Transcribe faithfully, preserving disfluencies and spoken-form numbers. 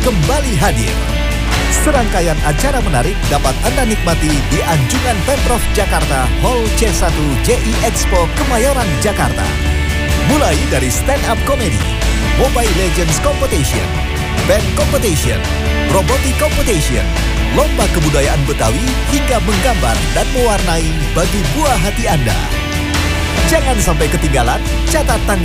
kembali hadir. Serangkaian acara menarik dapat Anda nikmati di Anjungan Pemprov Jakarta Hall C satu J I Expo Kemayoran, Jakarta. Mulai dari stand up comedy, Mobile Legends Competition, band competition, robotic competition, lomba kebudayaan Betawi hingga menggambar dan mewarnai bagi buah hati Anda. Jangan sampai ketinggalan, catat tanggal